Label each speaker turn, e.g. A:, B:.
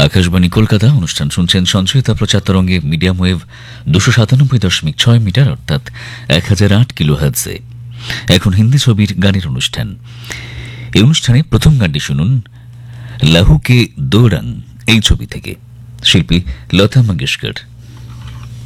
A: আকাশবাণী কলকাতা। অনুষ্ঠান শুনছেন সঞ্চয়িতা প্রচার তরঙ্গে মিডিয়াম ওয়েভ 297.6 মিটার অর্থাৎ 1008 কিলোহার্টজে। এখন হিন্দি ছবির গানের অনুষ্ঠান। এই অনুষ্ঠানে প্রথম গানটি শুনুন লাহু কে দো রং এই ছবি থেকে, শিল্পী লতা মঙ্গেশকর।